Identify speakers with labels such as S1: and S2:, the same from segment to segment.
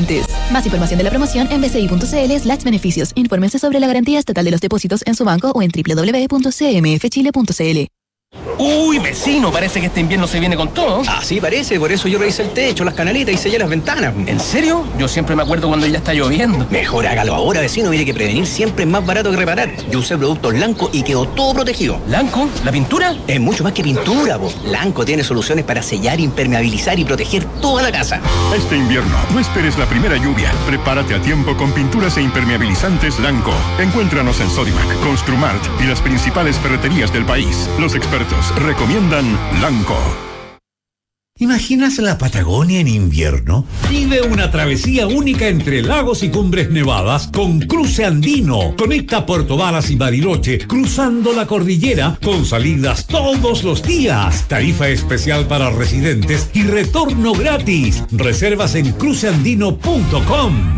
S1: clientes. Más información de la promoción en bci.cl/beneficios. Infórmense sobre la garantía estatal de los depósitos en su banco o en www.cmfchile.cl.
S2: Uy, vecino, parece que este invierno se viene con todo.
S3: Ah, sí, parece, por eso yo revisé el techo, las canaletas y sellé las ventanas.
S2: ¿En serio? Yo siempre me acuerdo cuando ya está lloviendo.
S3: Mejor hágalo ahora, vecino, mire que prevenir siempre es más barato que reparar. Yo usé productos Lanco y quedó todo protegido.
S2: ¿Lanco? ¿La pintura?
S3: Es mucho más que pintura, po. Lanco tiene soluciones para sellar, impermeabilizar y proteger toda la casa.
S4: Este invierno, no esperes la primera lluvia. Prepárate a tiempo con pinturas e impermeabilizantes Lanco. Encuéntranos en Sodimac, Construmart y las principales ferreterías del país. Los expertos recomiendan Lanco.
S5: ¿Imaginas la Patagonia en invierno? Vive una travesía única entre lagos y cumbres nevadas con Cruce Andino. Conecta Puerto Varas y Bariloche cruzando la cordillera con salidas todos los días. Tarifa especial para residentes y retorno gratis. Reservas en cruceandino.com.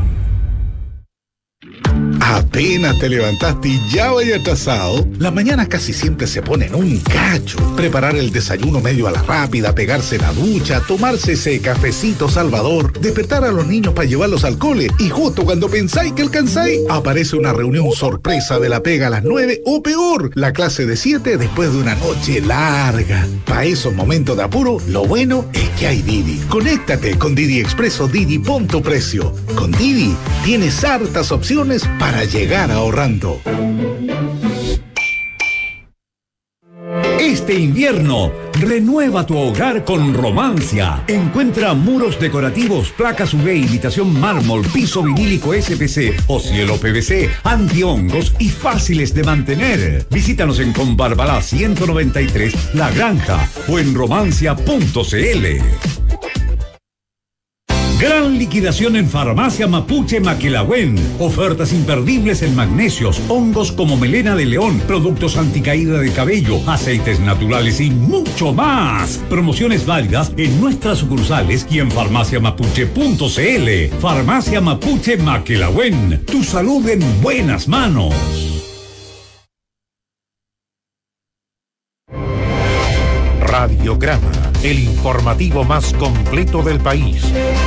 S6: Apenas te levantaste y ya vaya atrasado. Las mañanas casi siempre se ponen un cacho. Preparar el desayuno medio a la rápida, pegarse la ducha, tomarse ese cafecito salvador, despertar a los niños para llevarlos al cole y justo cuando pensáis que alcanzáis, aparece una reunión sorpresa de la pega a las 9 o peor, la clase de 7 después de una noche larga. Para esos momentos de apuro, lo bueno es que hay Didi. Conéctate con Didi Expreso Didi Punto Precio. Con Didi tienes hartas opciones para llegar ahorrando.
S5: Este invierno, renueva tu hogar con Romancia. Encuentra muros decorativos, placas UV, imitación mármol, piso vinílico SPC o cielo PVC, antihongos y fáciles de mantener. Visítanos en Combarbalá 193, La Granja o en romancia.cl. Gran liquidación en Farmacia Mapuche Maquelahuen. Ofertas imperdibles en magnesios, hongos como melena de león, productos anticaída de cabello, aceites naturales y mucho más. Promociones válidas en nuestras sucursales y en farmaciamapuche.cl. Farmacia Mapuche Maquelahuen. Tu salud en buenas manos.
S7: Radiograma, el informativo más completo del país.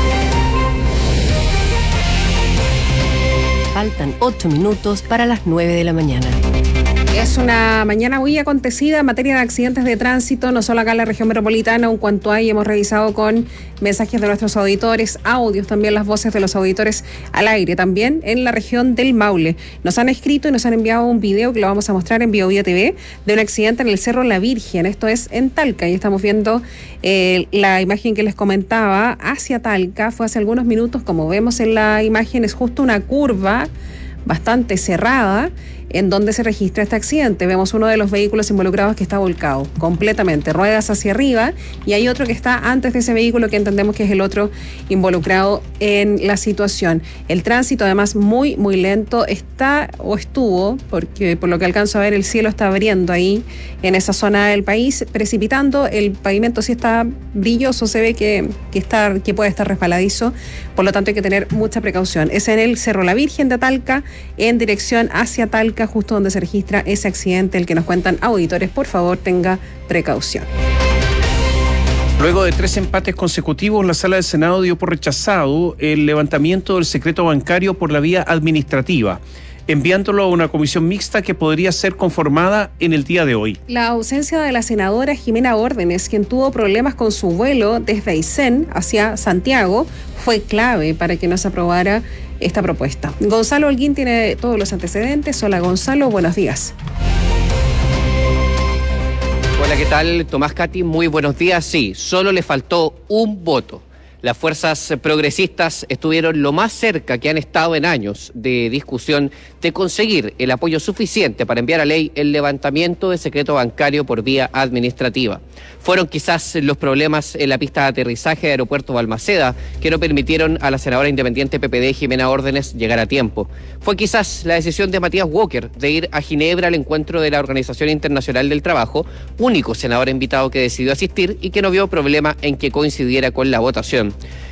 S8: Faltan 8 minutos para las 9 de la mañana.
S9: Es una mañana muy acontecida en materia de accidentes de tránsito, no solo acá en la región metropolitana, un cuanto hay, hemos revisado con mensajes de nuestros auditores, audios, también las voces de los auditores al aire, también en la región del Maule. Nos han escrito y nos han enviado un video que lo vamos a mostrar en BioVía TV de un accidente en el Cerro La Virgen, esto es en Talca, y estamos viendo la imagen que les comentaba hacia Talca, fue hace algunos minutos, como vemos en la imagen, es justo una curva bastante cerrada en donde se registra este accidente. Vemos uno de los vehículos involucrados que está volcado completamente, ruedas hacia arriba, y hay otro que está antes de ese vehículo que entendemos que es el otro involucrado en la situación. El tránsito además muy lento está o estuvo, porque por lo que alcanzo a ver el cielo está abriendo ahí en esa zona del país, precipitando, el pavimento sí está brilloso, se ve que puede estar resbaladizo, por lo tanto hay que tener mucha precaución. Es en el Cerro La Virgen de Talca, en dirección hacia Talca, justo donde se registra ese accidente, el que nos cuentan auditores. Por favor, tenga precaución.
S2: Luego de 3 empates consecutivos, la Sala del Senado dio por rechazado el levantamiento del secreto bancario por la vía administrativa, enviándolo a una comisión mixta que podría ser conformada en el día de hoy. La ausencia de la senadora Jimena Órdenes, quien tuvo problemas con su vuelo desde Aysén hacia Santiago, fue clave para que no se aprobara esta propuesta. Gonzalo Holguín tiene todos los antecedentes. Hola Gonzalo, buenos días.
S10: Hola, ¿qué tal? Tomás, Katy, muy buenos días. Sí, solo le faltó un voto. Las fuerzas progresistas estuvieron lo más cerca que han estado en años de discusión de conseguir el apoyo suficiente para enviar a ley el levantamiento del secreto bancario por vía administrativa. Fueron quizás los problemas en la pista de aterrizaje de Aeropuerto Balmaceda que no permitieron a la senadora independiente PPD Jimena Órdenes llegar a tiempo. Fue quizás la decisión de Matías Walker de ir a Ginebra al encuentro de la Organización Internacional del Trabajo, único senador invitado que decidió asistir y que no vio problema en que coincidiera con la votación.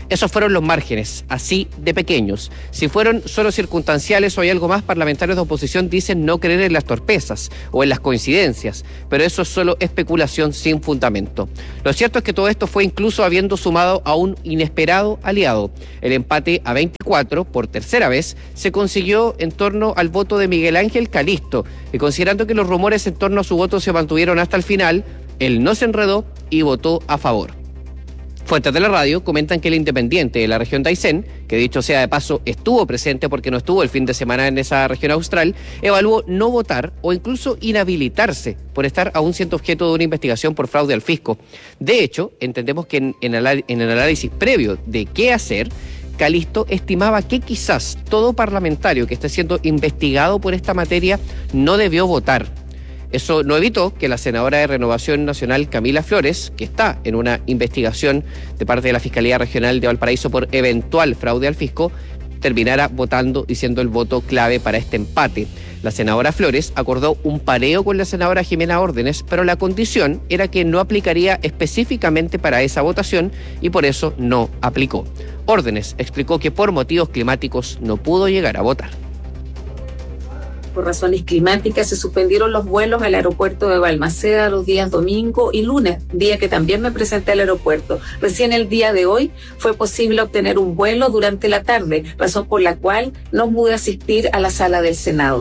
S10: Esos fueron los márgenes, así de pequeños. Si fueron solo circunstanciales o hay algo más, parlamentarios de oposición dicen no creer en las torpezas o en las coincidencias, pero eso es solo especulación sin fundamento. Lo cierto es que todo esto fue incluso habiendo sumado a un inesperado aliado. El empate a 24, por tercera vez, se consiguió en torno al voto de Miguel Ángel Calisto, y considerando que los rumores en torno a su voto se mantuvieron hasta el final, él no se enredó y votó a favor. Fuentes de la radio comentan que el independiente de la región de Aysén, que dicho sea de paso estuvo presente porque no estuvo el fin de semana en esa región austral, evaluó no votar o incluso inhabilitarse por estar aún siendo objeto de una investigación por fraude al fisco. De hecho, entendemos que en el análisis previo de qué hacer, Calisto estimaba que quizás todo parlamentario que esté siendo investigado por esta materia no debió votar. Eso no evitó que la senadora de Renovación Nacional, Camila Flores, que está en una investigación de parte de la Fiscalía Regional de Valparaíso por eventual fraude al fisco, terminara votando y siendo el voto clave para este empate. La senadora Flores acordó un pareo con la senadora Jimena Órdenes, pero la condición era que no aplicaría específicamente para esa votación y por eso no aplicó. Órdenes explicó que por motivos climáticos no pudo llegar a votar.
S11: Por razones climáticas se suspendieron los vuelos al aeropuerto de Balmaceda los días domingo y lunes, día que también me presenté al aeropuerto. Recién el día de hoy fue posible obtener un vuelo durante la tarde, razón por la cual no pude asistir a la sala del Senado.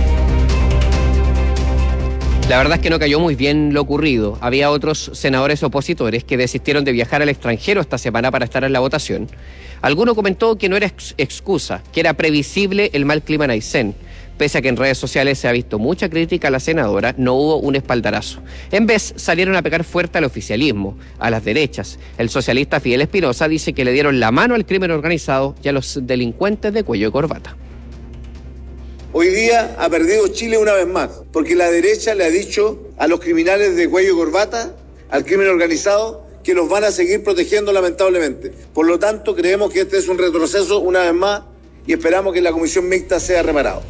S10: La verdad es que no cayó muy bien lo ocurrido. Había otros senadores opositores que desistieron de viajar al extranjero esta semana para estar en la votación. Alguno comentó que no era excusa, que era previsible el mal clima en Aysén. Pese a que en redes sociales se ha visto mucha crítica a la senadora, no hubo un espaldarazo. En vez, salieron a pegar fuerte al oficialismo, a las derechas. El socialista Fidel Espinosa dice que le dieron la mano al crimen organizado y a los delincuentes de cuello y corbata.
S12: Hoy día ha perdido Chile una vez más, porque la derecha le ha dicho a los criminales de cuello y corbata, al crimen organizado, que los van a seguir protegiendo lamentablemente. Por lo tanto, creemos que este es un retroceso una vez más y esperamos que la comisión mixta sea reparado.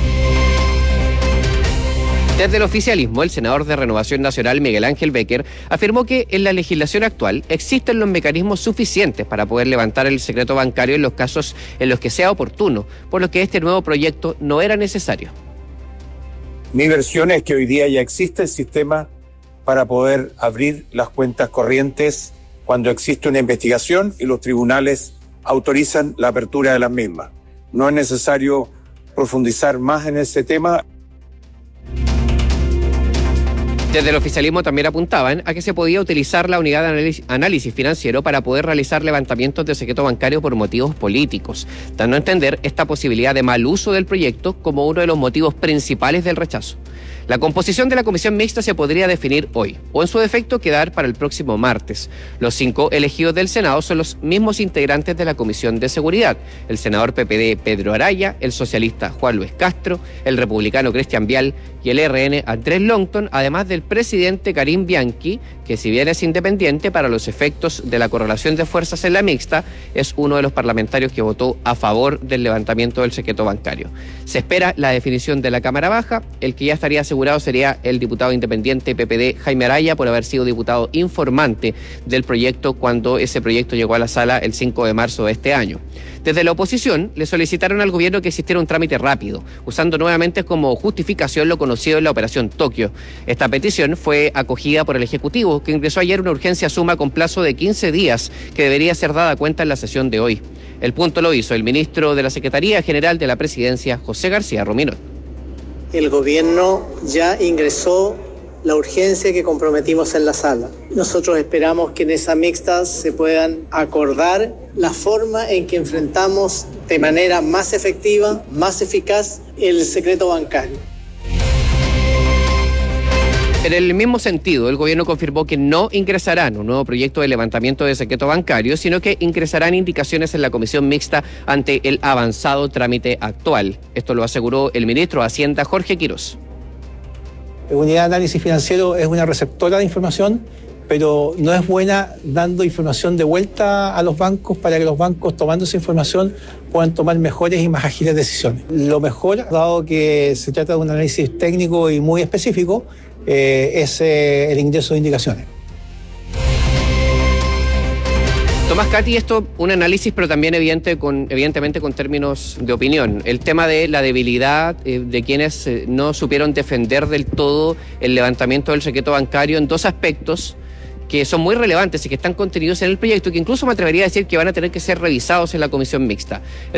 S10: Desde el oficialismo, el senador de Renovación Nacional, Miguel Ángel Becker, afirmó que en la legislación actual existen los mecanismos suficientes para poder levantar el secreto bancario en los casos en los que sea oportuno, por lo que este nuevo proyecto no era necesario.
S13: Mi versión es que hoy día ya existe el sistema para poder abrir las cuentas corrientes cuando existe una investigación y los tribunales autorizan la apertura de las mismas. No es necesario profundizar más en ese tema.
S10: Desde el oficialismo también apuntaban a que se podía utilizar la unidad de análisis financiero para poder realizar levantamientos de secreto bancario por motivos políticos, dando a entender esta posibilidad de mal uso del proyecto como uno de los motivos principales del rechazo. La composición de la comisión mixta se podría definir hoy, o en su defecto quedar para el próximo martes. Los 5 elegidos del Senado son los mismos integrantes de la Comisión de Seguridad: el senador PPD Pedro Araya, el socialista Juan Luis Castro, el republicano Cristian Vial y el RN Andrés Longton, además del presidente Karim Bianchi, que si bien es independiente para los efectos de la correlación de fuerzas en la mixta, es uno de los parlamentarios que votó a favor del levantamiento del secreto bancario. Se espera la definición de la Cámara Baja. El que ya estaría asegurado sería el diputado independiente PPD Jaime Araya, por haber sido diputado informante del proyecto cuando ese proyecto llegó a la sala el 5 de marzo de este año. Desde la oposición le solicitaron al gobierno que existiera un trámite rápido, usando nuevamente como justificación lo conocido en la Operación Tokio. Esta petición fue acogida por el Ejecutivo, que ingresó ayer una urgencia suma con plazo de 15 días que debería ser dada cuenta en la sesión de hoy. El punto lo hizo el ministro de la Secretaría General de la Presidencia, José García Ruminot.
S14: El gobierno ya ingresó la urgencia que comprometimos en la sala. Nosotros esperamos que en esa mixta se puedan acordar la forma en que enfrentamos de manera más efectiva, más eficaz, el secreto bancario.
S10: En el mismo sentido, el gobierno confirmó que no ingresarán un nuevo proyecto de levantamiento de secreto bancario, sino que ingresarán indicaciones en la comisión mixta ante el avanzado trámite actual. Esto lo aseguró el ministro de Hacienda, Jorge Quirós.
S15: La unidad de análisis financiero es una receptora de información, pero no es buena dando información de vuelta a los bancos para que los bancos, tomando esa información, puedan tomar mejores y más ágiles decisiones. Lo mejor, dado que se trata de un análisis técnico y muy específico, es el ingreso de indicaciones.
S10: Tomás, Katy, esto un análisis, pero también evidentemente con términos de opinión. El tema de la debilidad de quienes no supieron defender del todo el levantamiento del secreto bancario en dos aspectos que son muy relevantes y que están contenidos en el proyecto, que incluso me atrevería a decir que van a tener que ser revisados en la comisión mixta.